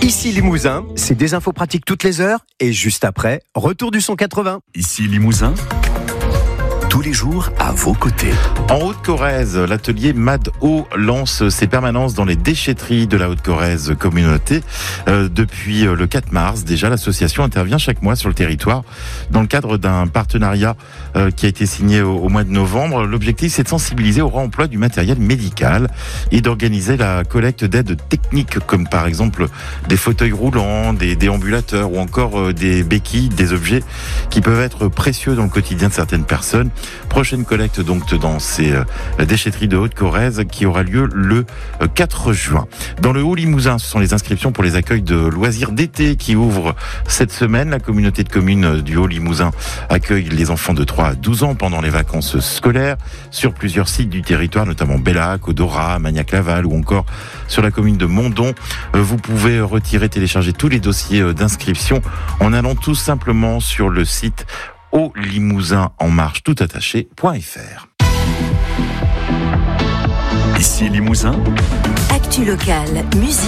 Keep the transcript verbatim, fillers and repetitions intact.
Ici Limousin, c'est des infos pratiques toutes les heures et juste après, retour du son quatre-vingts. Ici Limousin, tous les jours à vos côtés. En Haute-Corrèze, l'atelier MAD-O lance ses permanences dans les déchetteries de la Haute-Corrèze communauté. Euh, depuis le quatre mars, déjà, l'association intervient chaque mois sur le territoire dans le cadre d'un partenariat euh, qui a été signé au, au mois de novembre. L'objectif, c'est de sensibiliser au réemploi du matériel médical et d'organiser la collecte d'aides techniques comme par exemple des fauteuils roulants, des déambulateurs ou encore euh, des béquilles, des objets qui peuvent être précieux dans le quotidien de certaines personnes. Prochaine collecte donc dans ces euh, déchetteries de Haute-Corrèze qui aura lieu le euh, quatre juin. Dans le Haut-Limousin, ce sont les inscriptions pour les accueils de loisirs d'été qui ouvrent cette semaine. La communauté de communes du Haut-Limousin accueille les enfants de trois à douze ans pendant les vacances scolaires sur plusieurs sites du territoire, notamment Bellac, Odora, Magnac-Laval ou encore sur la commune de Mondon. Euh, vous pouvez retirer, télécharger tous les dossiers d'inscription en allant tout simplement sur le site au limousin en marche tout attaché point f r. Ici Limousin, Actu locale, musique.